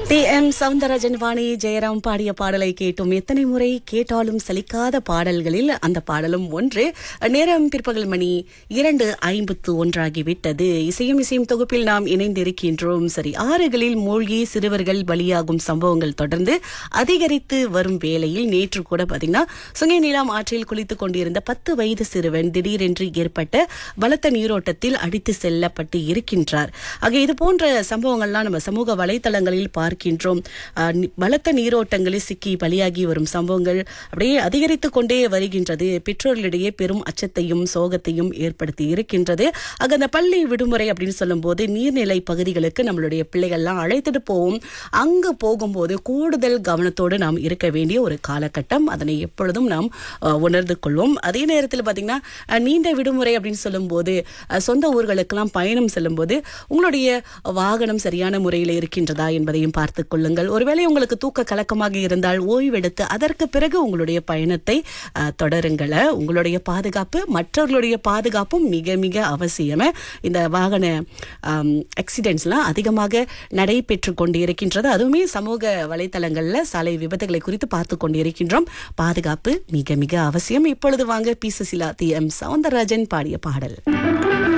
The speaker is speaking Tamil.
டி.எம். சௌந்தரராஜன் வாணி ஜெயராம் பாடிய பாடலை கேட்டும். எத்தனை முறை கேட்டாலும் சலிக்காத பாடல்களில் அந்த பாடலும் ஒன்று. நேரம் பிற்பகல் மணி 2:51 ஆகிவிட்டது. இசையும் தொகுப்பில் நாம் இணைந்திருக்கின்றோம். சரி, ஆறுகளில் மூழ்கி சிறுவர்கள் பலியாகும் சம்பவங்கள் தொடர்ந்து அதிகரித்து வரும் வேளையில் நேற்று கூட பாத்தீங்கன்னா சுங்கை நீலாம் ஆற்றில் குளித்துக் கொண்டிருந்த 10 வயது சிறுவன் திடீரென்று ஏற்பட்ட பலத்த நீரோட்டத்தில் அடித்து செல்லப்பட்டு இருக்கின்றார். ஆக இது போன்ற சம்பவங்கள்லாம் நம்ம சமூக வலைதளங்களில் பார்க்கின்றோம். பலத்த நீரோட்டங்களில் சிக்கி பலியாகி வரும் சம்பவங்கள் அப்படியே அதிகரித்துக் கொண்டே வருகின்றது. பெற்றோர்களிடையே பெரும் அச்சத்தையும் சோகத்தையும் ஏற்படுத்தி இருக்கின்றது. ஆக அந்த பள்ளி விடுமுறை அப்படின்னு சொல்லும் போது நீர்நிலை பகுதிகளுக்கு நம்மளுடைய பிள்ளைகள்லாம் அழைத்துட்டு போவோம். அங்கு போகும்போது கூடுதல் கவனத்தோடு நாம் இருக்க வேண்டிய ஒரு காலகட்டம். அதனை எப்பொழுதும் நாம் உணர்ந்து கொள்வோம். அதே நேரத்தில் பாத்தீங்கன்னா நீண்ட விடுமுறை அப்படின்னு சொல்லும் போது சொந்த ஊர்களுக்கெல்லாம் பயணம் செல்லும் போது உங்களுடைய வாகனம் சரியான முறையில் இருக்கின்றதா என்பதையும் பார்த்துக் கொள்ளுங்கள். ஒருவேளை உங்களுக்கு தூக்க கலக்கமாக இருந்தால் ஓய்வெடுத்து அதற்கு பிறகு உங்களுடைய பயணத்தை தொடருங்கள. உங்களுடைய பாதுகாப்பு மற்றவர்களுடைய பாதுகாப்பும் மிக மிக அவசியம். இந்த வாகன ஆக்சிடென்ட்ஸ்லாம் அதிகமாக நடைபெற்று கொண்டு இருக்கின்றது. அதுவுமே சமூக வலைத்தளங்கள்ல சாலை விபத்துகளை குறித்து பார்த்து கொண்டிருக்கின்றோம். பாதுகாப்பு மிக மிக அவசியம். இப்பொழுது வாங்க பி. சுசிலா, டி.எம். சௌந்தரராஜன் பாடிய பாடல்.